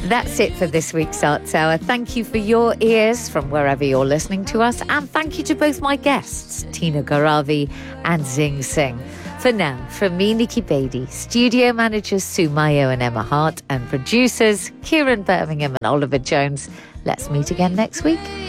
That's it for this week's Arts Hour. Thank you for your ears from wherever you're listening to us. And thank you to both my guests, Tina Garavi and Zing Singh. For now, from me, Nikki Beattie, studio managers Sue Mayo and Emma Hart, and producers Kieran Birmingham and Oliver Jones. Let's meet again next week.